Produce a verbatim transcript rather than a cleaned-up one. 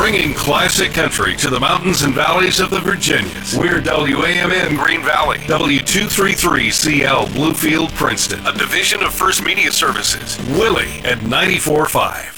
bringing classic country to the mountains and valleys of the Virginias. We're W A M N Green Valley, W two thirty-three C L Bluefield, Princeton, a division of First Media Services. Willie at ninety-four point five.